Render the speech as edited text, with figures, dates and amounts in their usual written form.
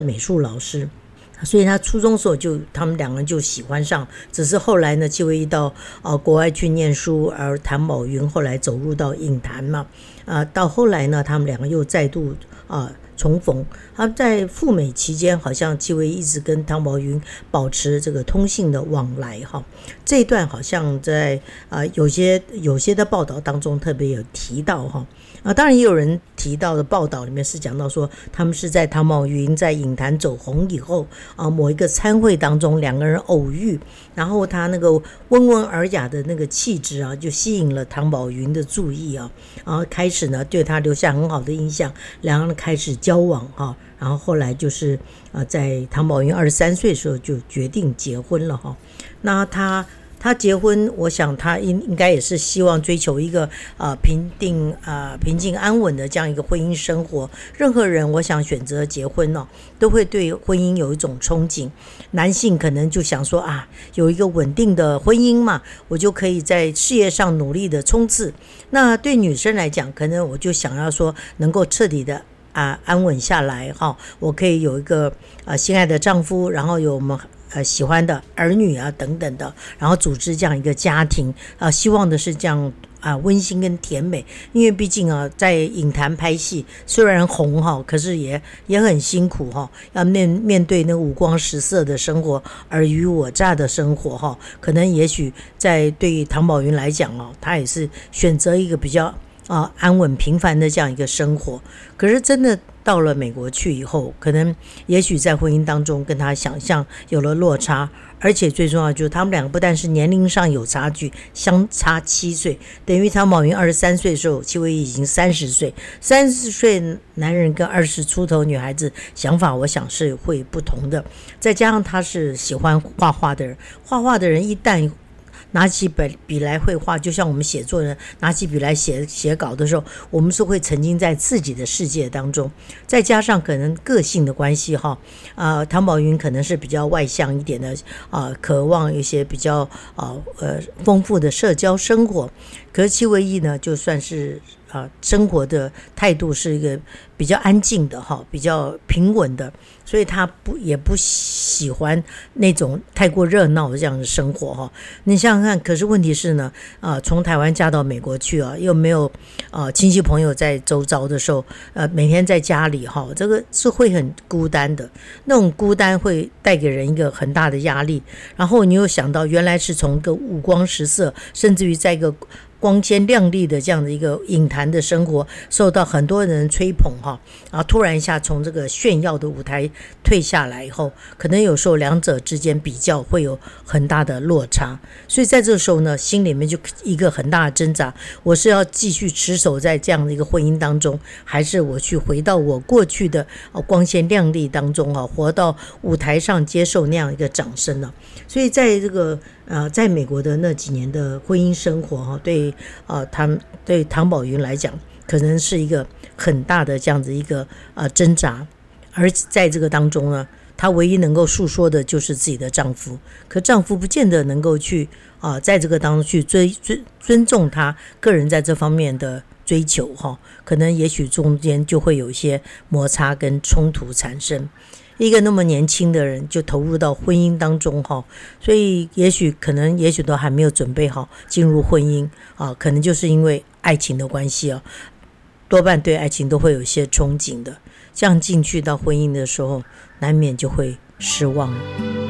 美术老师，所以他初中时候他们两个人就喜欢上，只是后来呢，戚薇一到国外去念书，而谭宝云后来走入到影坛嘛，到后来呢，他们两个又再度重逢。他在赴美期间，好像戚薇一直跟唐宝云保持这个通信的往来哈。这一段好像在有些的报道当中特别有提到哈。当然也有人提到的报道里面是讲到说，他们是在唐宝云在影坛走红以后某一个参会当中两个人偶遇，然后他那个温文尔雅的那个气质就吸引了唐宝云的注意然后开始呢对他留下很好的印象，两个人开始交往然后后来就是在唐宝云23岁的时候就决定结婚了那他结婚，我想他应该也是希望追求一个平静安稳的这样一个婚姻生活。任何人我想选择结婚都会对婚姻有一种憧憬。男性可能就想说有一个稳定的婚姻嘛，我就可以在事业上努力的冲刺。那对女生来讲，可能我就想要说能够彻底的安稳下来我可以有一个心爱的丈夫，然后有我们喜欢的儿女等等的，然后组织这样一个家庭希望的是这样温馨跟甜美。因为毕竟在影坛拍戏虽然红可是也很辛苦要面对那个五光十色的生活，尔虞我诈的生活可能也许在对唐宝云来讲他也是选择一个比较安稳平凡的这样一个生活。可是真的到了美国去以后，可能也许在婚姻当中跟他想象有了落差，而且最重要就是他们两个不但是年龄上有差距，相差7岁，等于唐宝云23岁的时候，戚薇已经30岁。30岁男人跟20出头女孩子想法我想是会不同的。再加上他是喜欢画画的人，画画的人一旦拿起笔来绘画，就像我们写作人拿起笔来写稿的时候，我们是会沉浸在自己的世界当中。再加上可能个性的关系唐宝云可能是比较外向一点的渴望一些比较丰富的社交生活。可是戚薇一呢，就算是生活的态度是一个比较安静的比较平稳的，所以他也不喜欢那种太过热闹的这样的生活你想想看，可是问题是呢从台湾嫁到美国去又没有亲戚朋友在周遭的时候每天在家里这个是会很孤单的。那种孤单会带给人一个很大的压力，然后你又想到原来是从一个五光十色，甚至于在一个光鲜亮丽的这样的一个影坛的生活受到很多人吹捧然后突然一下从这个炫耀的舞台退下来以后，可能有时候两者之间比较会有很大的落差。所以在这个时候呢，心里面就一个很大的挣扎，我是要继续持守在这样的一个婚姻当中，还是我去回到我过去的光鲜亮丽当中活到舞台上接受那样一个掌声呢？所以在这个在美国的那几年的婚姻生活对唐宝云来讲，可能是一个很大的这样子一个挣扎。而在这个当中呢，她唯一能够诉说的就是自己的丈夫，可丈夫不见得能够去在这个当中去尊重她个人在这方面的追求可能也许中间就会有一些摩擦跟冲突产生。一个那么年轻的人就投入到婚姻当中所以也许都还没有准备好进入婚姻可能就是因为爱情的关系多半对爱情都会有一些憧憬的，这样进去到婚姻的时候难免就会失望了。